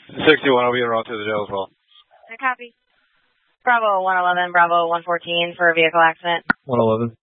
61, I'll be en route to the jail as well. I copy. Bravo 111, Bravo 114 for a vehicle accident. 111.